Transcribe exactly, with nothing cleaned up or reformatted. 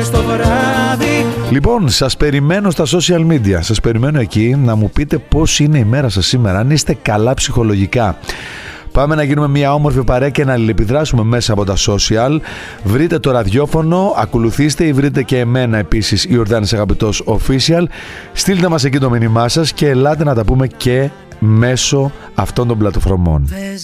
στο βράδυ. Λοιπόν, σας περιμένω στα social media. Σας περιμένω εκεί να μου πείτε πώς είναι η μέρα σας σήμερα, αν είστε καλά ψυχολογικά. Πάμε να γίνουμε μια όμορφη παρέα και να αλληλεπιδράσουμε μέσα από τα social. Βρείτε το ραδιόφωνο, ακολουθήστε ή βρείτε και εμένα επίσης, Ιορδάνης Αγαπητός Official. Στείλτε μας εκεί το μήνυμά σας και ελάτε να τα πούμε και μέσω αυτών των πλατφορμών.